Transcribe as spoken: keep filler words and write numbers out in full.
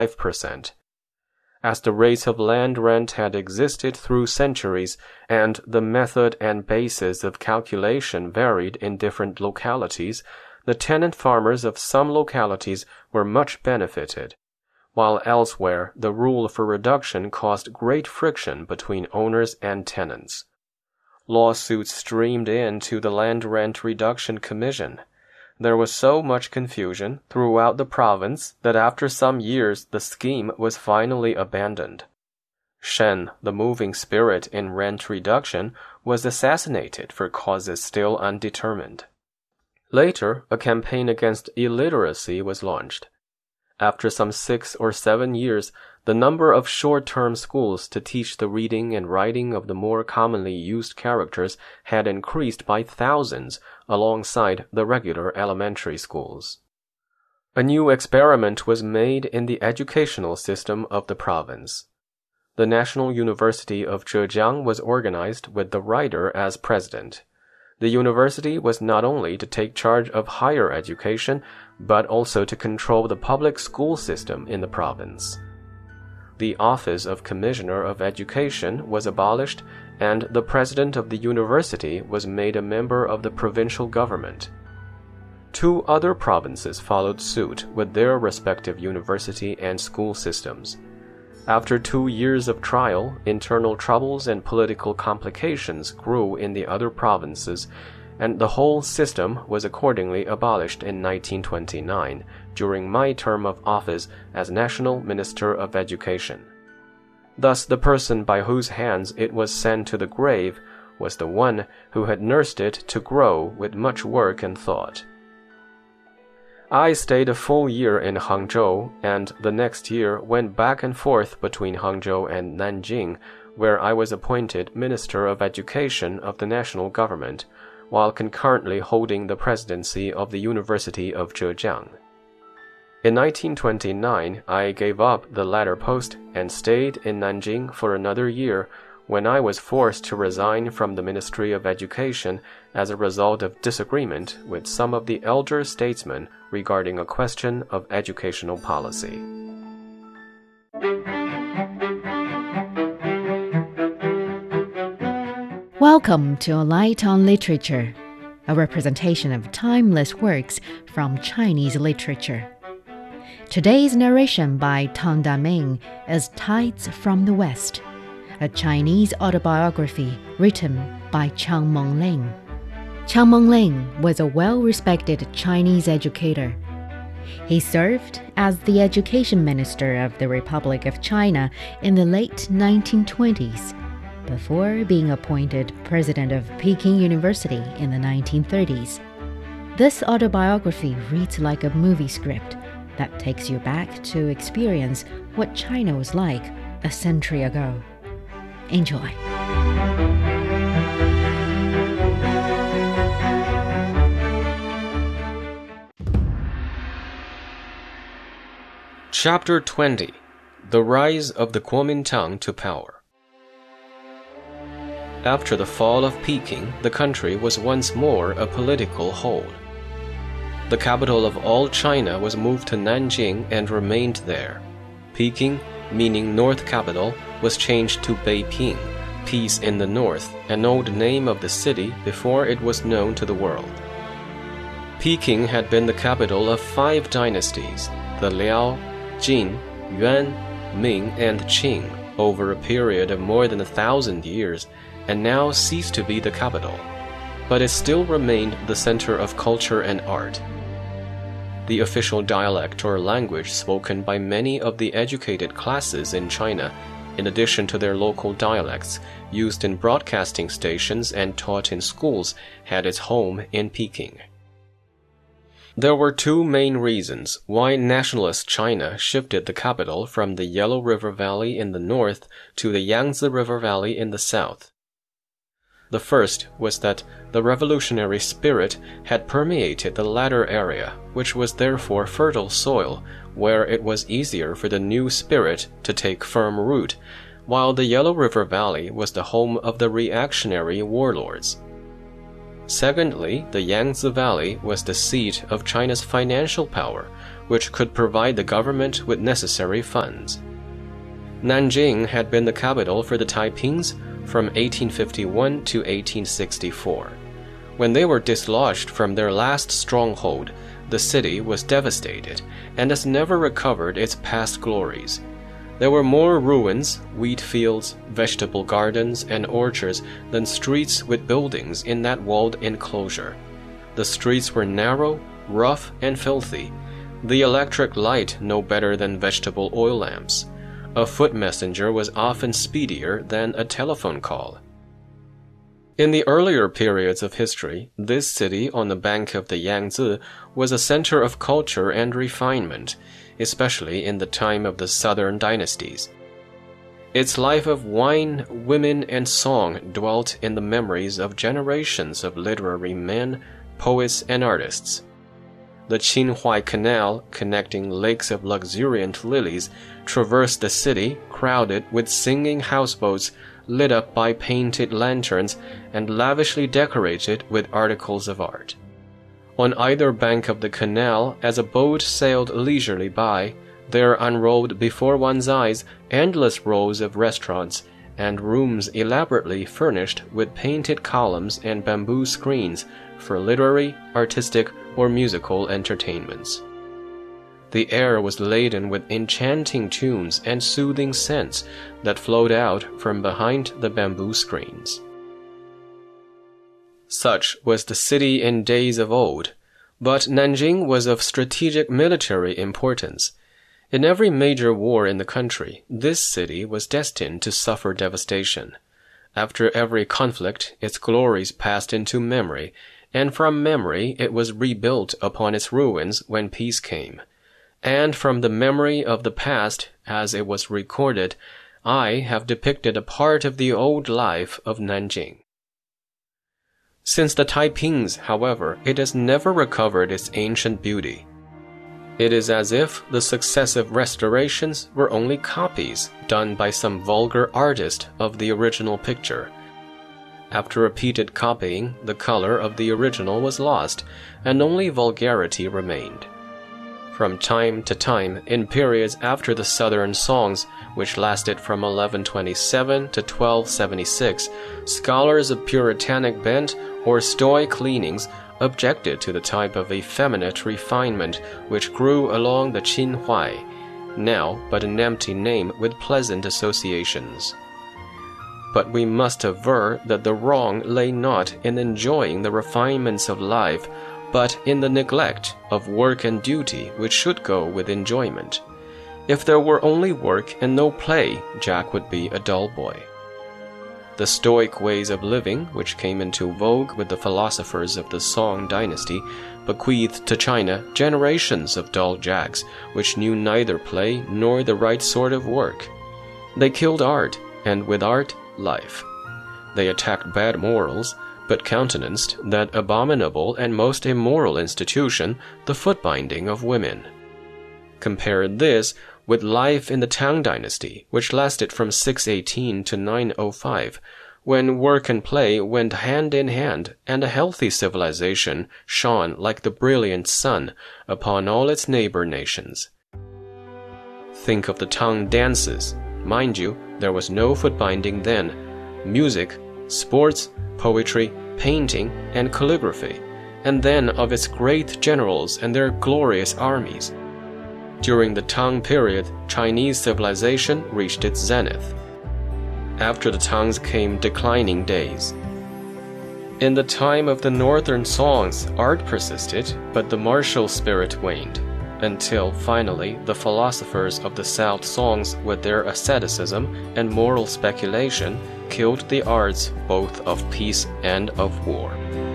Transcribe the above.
five percent. As the rates of land rent had existed through centuries and the method and basis of calculation varied in different localities, the tenant farmers of some localities were much benefited, while elsewhere the rule for reduction caused great friction between owners and tenants. Lawsuits streamed in to the Land Rent Reduction Commission. There was so much confusion throughout the province that after some years the scheme was finally abandoned. Shen, the moving spirit in rent reduction, was assassinated for causes still undetermined. Later, a campaign against illiteracy was launched. After some six or seven years, the number of short-term schools to teach the reading and writing of the more commonly used characters had increased by thousands alongside the regular elementary schools. A new experiment was made in the educational system of the province. The National University of Zhejiang was organized with the writer as president. The university was not only to take charge of higher education, but also to control the public school system in the province. The office of Commissioner of Education was abolished, and the president of the university was made a member of the provincial government. Two other provinces followed suit with their respective university and school systems. After two years of trial, internal troubles and political complications grew in the other provinces, and the whole system was accordingly abolished in nineteen twenty-nine, during my term of office as National Minister of Education. Thus, the person by whose hands it was sent to the grave was the one who had nursed it to grow with much work and thought. I stayed a full year in Hangzhou, and the next year went back and forth between Hangzhou and Nanjing, where I was appointed Minister of Education of the national government, while concurrently holding the presidency of the University of Zhejiang. In nineteen twenty-nine, I gave up the latter post and stayed in Nanjing for another year, when I was forced to resign from the Ministry of Education as a result of disagreement with some of the elder statesmen regarding a question of educational policy. Welcome to A Light on Literature, a representation of timeless works from Chinese literature. Today's narration by Tang Daming is Tides from the West, a Chinese autobiography written by Qiang Mengling. Qiang Mengling was a well-respected Chinese educator. He served as the education minister of the Republic of China in the late nineteen twenties, before being appointed president of Peking University in the nineteen thirties. This autobiography reads like a movie script that takes you back to experience what China was like a century ago. Enjoy. Chapter twenty. The Rise of the Kuomintang to Power. After the fall of Peking, the country was once more a political hold. The capital of all China was moved to Nanjing and remained there. Peking, meaning North Capital, was changed to Beiping, Peace in the North, an old name of the city before it was known to the world. Peking had been the capital of five dynasties, the Liao, Jin, Yuan, Ming, and Qing, over a period of more than a thousand years, and now ceased to be the capital. But it still remained the center of culture and art. The official dialect or language spoken by many of the educated classes in China, in addition to their local dialects, used in broadcasting stations and taught in schools, had its home in Peking. There were two main reasons why nationalist China shifted the capital from the Yellow River Valley in the north to the Yangtze River Valley in the south. The first was that the revolutionary spirit had permeated the latter area, which was therefore fertile soil, where it was easier for the new spirit to take firm root, while the Yellow River Valley was the home of the reactionary warlords. Secondly, the Yangtze Valley was the seat of China's financial power, which could provide the government with necessary funds. Nanjing had been the capital for the Taipings from eighteen fifty-one to eighteen sixty-four. When they were dislodged from their last stronghold, the city was devastated and has never recovered its past glories. There were more ruins, wheat fields, vegetable gardens, and orchards than streets with buildings in that walled enclosure. The streets were narrow, rough, and filthy, the electric light no better than vegetable oil lamps. A foot messenger was often speedier than a telephone call. In the earlier periods of history, this city on the bank of the Yangtze was a center of culture and refinement, especially in the time of the southern dynasties. Its life of wine, women, and song dwelt in the memories of generations of literary men, poets, and artists. The Qinhuai Canal, connecting lakes of luxuriant lilies, traversed the city, crowded with singing houseboats, lit up by painted lanterns, and lavishly decorated with articles of art. On either bank of the canal, as a boat sailed leisurely by, there unrolled before one's eyes endless rows of restaurants and rooms elaborately furnished with painted columns and bamboo screens for literary, artistic, or musical entertainments. The air was laden with enchanting tunes and soothing scents that flowed out from behind the bamboo screens. Such was the city in days of old, but Nanjing was of strategic military importance. In every major war in the country, this city was destined to suffer devastation. After every conflict, its glories passed into memory, and from memory it was rebuilt upon its ruins when peace came. And from the memory of the past, as it was recorded, I have depicted a part of the old life of Nanjing. Since the Taipings, however, it has never recovered its ancient beauty. It is as if the successive restorations were only copies done by some vulgar artist of the original picture. After repeated copying, the color of the original was lost, and only vulgarity remained. From time to time, in periods after the Southern Songs, which lasted from eleven twenty-seven to twelve seventy-six, scholars of Puritanic bent or Stoic leanings objected to the type of effeminate refinement which grew along the Qinhuai, now but an empty name with pleasant associations. But we must aver that the wrong lay not in enjoying the refinements of life, but in the neglect of work and duty which should go with enjoyment. If there were only work and no play, Jack would be a dull boy. The Stoic ways of living, which came into vogue with the philosophers of the Song dynasty, bequeathed to China generations of dull Jacks, which knew neither play nor the right sort of work. They killed art, and with art, life. They attacked bad morals, but countenanced that abominable and most immoral institution, the foot-binding of women. Compare this with life in the Tang dynasty, which lasted from six eighteen to nine oh five, when work and play went hand in hand, and a healthy civilization shone like the brilliant sun upon all its neighbor nations. Think of the Tang dances. Mind you, there was no foot-binding then. Music, sports, poetry, painting, and calligraphy, and then of its great generals and their glorious armies. During the Tang period, Chinese civilization reached its zenith. After the Tangs came declining days. In the time of the Northern Songs, art persisted, but the martial spirit waned, until finally the philosophers of the South Songs, with their asceticism and moral speculation, killed the arts both of peace and of war.